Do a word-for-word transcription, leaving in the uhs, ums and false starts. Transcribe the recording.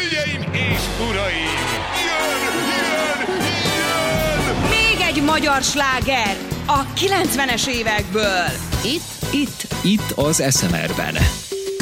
Hölgyeim és uraim! Jön, jön, jön! Még egy magyar sláger a kilencvenes évekből. Itt? Itt, itt az es em er-ben.